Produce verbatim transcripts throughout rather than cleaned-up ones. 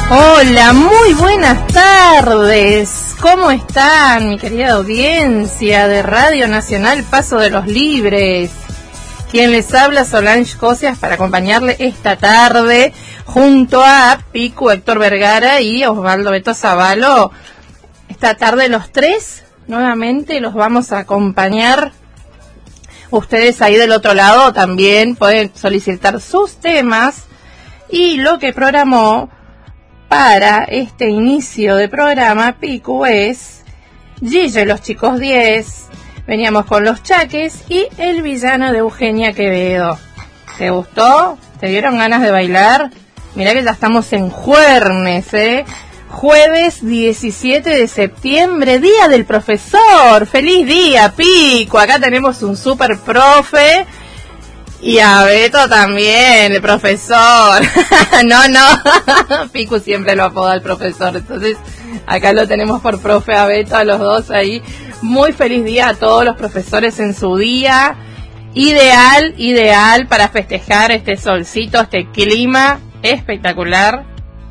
Hola, muy buenas tardes. ¿Cómo están, mi querida audiencia de Radio Nacional Paso de los Libres? Quien les habla, Solange Cosias, para acompañarle esta tarde junto a Picu, Héctor Vergara y Osvaldo Beto Zavalo. Esta tarde los tres nuevamente los vamos a acompañar. Ustedes ahí del otro lado también pueden solicitar sus temas y lo que programó para este inicio de programa Picu es Gille los chicos diez, veníamos con los Chaques y El villano de Eugenia Quevedo. ¿Te gustó? ¿Te dieron ganas de bailar? Mirá que ya estamos en Juernes, ¿eh? Jueves diecisiete de septiembre, Día del Profesor. ¡Feliz día, Picu! Acá tenemos un super profe. Y a Beto también, el profesor. No, no. Picu siempre lo apoda el profesor. Entonces, acá lo tenemos por profe a Beto, a los dos ahí. Muy feliz día a todos los profesores en su día. Ideal, ideal para festejar este solcito, este clima espectacular.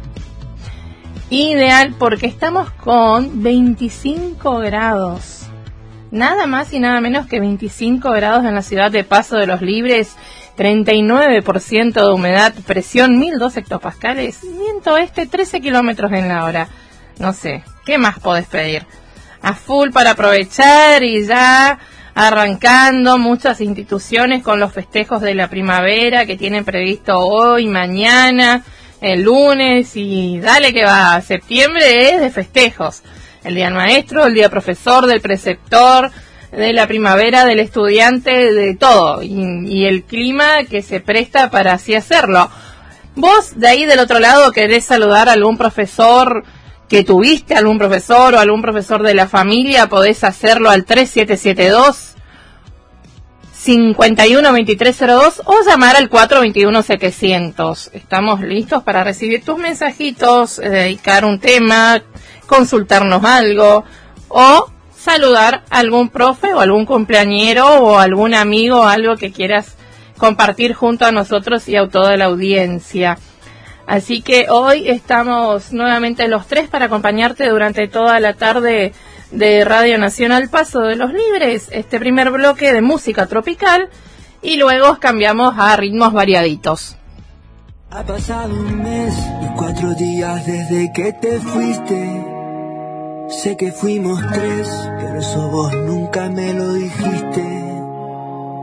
Ideal porque estamos con veinticinco grados. Nada más y nada menos que veinticinco grados en la ciudad de Paso de los Libres, treinta y nueve por ciento de humedad, presión mil dos hectopascales, viento este trece kilómetros en la hora. No sé, ¿qué más podés pedir? A full para aprovechar y ya arrancando muchas instituciones con los festejos de la primavera que tienen previsto hoy, mañana, el lunes y dale que va, septiembre es de festejos. El día del maestro, el día del profesor, del preceptor, de la primavera, del estudiante, de todo. Y, y el clima que se presta para así hacerlo. Vos, de ahí del otro lado, querés saludar a algún profesor que tuviste, algún profesor o algún profesor de la familia, podés hacerlo al tres siete siete dos, cinco uno dos tres cero dos o llamar al cuatro dos uno setecientos. Estamos listos para recibir tus mensajitos, eh, dedicar un tema, consultarnos algo o saludar a algún profe o algún cumpleañero o algún amigo o algo que quieras compartir junto a nosotros y a toda la audiencia. Así que hoy estamos nuevamente los tres para acompañarte durante toda la tarde de Radio Nacional Paso de los Libres, este primer bloque de música tropical y luego cambiamos a ritmos variaditos. Ha pasado un mes y cuatro días desde que te fuiste. Sé que fuimos tres, pero eso vos nunca me lo dijiste.